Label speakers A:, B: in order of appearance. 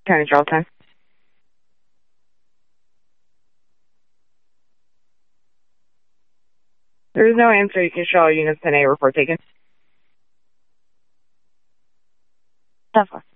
A: County Charlton. There is no answer. You can show all units 10A report taken.
B: 10-4.